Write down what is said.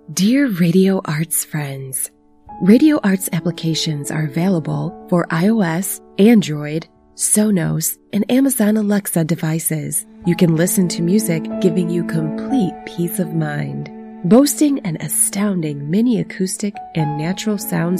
Dear Radio Arts friends, Radio Arts applications are available for iOS, Android, Sonos, and Amazon Alexa devices. You can listen to music giving you complete peace of mind. Boasting an astounding mini acoustic and natural sound